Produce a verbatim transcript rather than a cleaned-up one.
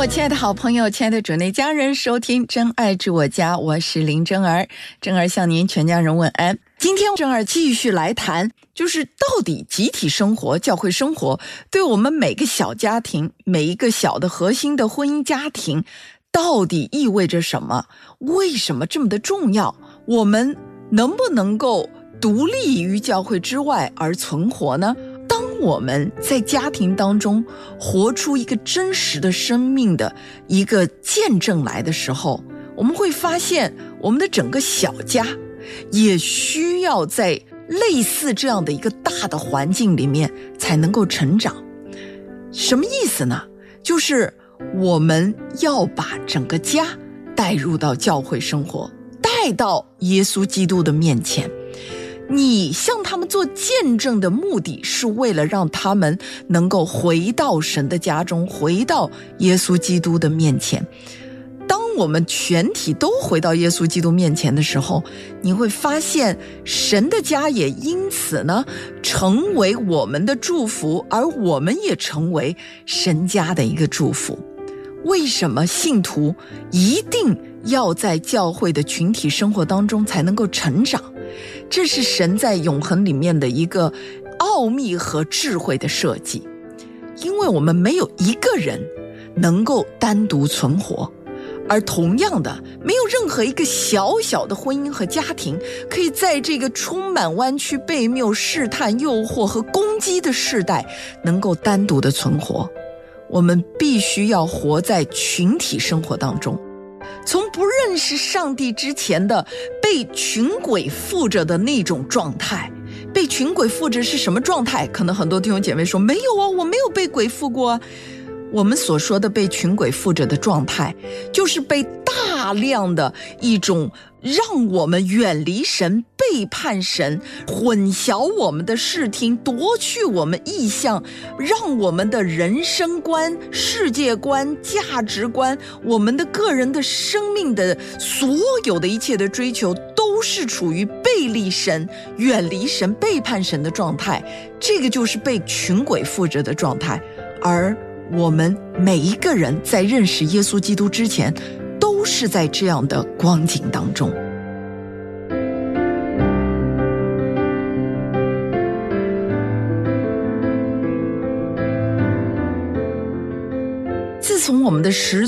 我亲爱的好朋友，亲爱的主内家人，收听真爱至我家，我是林真儿。真儿向您全家人问安。今天真儿继续来谈，就是到底集体生活、教会生活对我们每个小家庭、每一个小的核心的婚姻家庭到底意味着什么？为什么这么的重要？我们能不能够独立于教会之外而存活呢？当我们在家庭当中活出一个真实的生命的一个见证来的时候，我们会发现我们的整个小家也需要在类似这样的一个大的环境里面才能够成长。什么意思呢？就是我们要把整个家带入到教会生活，带到耶稣基督的面前。你向他们做见证的目的是为了让他们能够回到神的家中，回到耶稣基督的面前。当我们全体都回到耶稣基督面前的时候，你会发现神的家也因此呢成为我们的祝福，而我们也成为神家的一个祝福。为什么信徒一定要在教会的群体生活当中才能够成长？这是神在永恒里面的一个奥秘和智慧的设计。因为我们没有一个人能够单独存活，而同样的，没有任何一个小小的婚姻和家庭可以在这个充满弯曲悖谬、试探、诱惑和攻击的世代能够单独的存活。我们必须要活在群体生活当中。从不认识上帝之前的被群鬼附着的那种状态，被群鬼附着是什么状态？可能很多弟兄姐妹说，没有啊，我没有被鬼附过啊。我们所说的被群鬼附着的状态，就是被大量的一种让我们远离神、背叛神、混淆我们的视听、夺去我们意向，让我们的人生观、世界观、价值观，我们的个人的生命的所有的一切的追求，都是处于背离神、远离神、背叛神的状态。这个就是被群鬼附着的状态。而我们每一个人在认识耶稣基督之前，都是在这样的光景当中。自从我们的始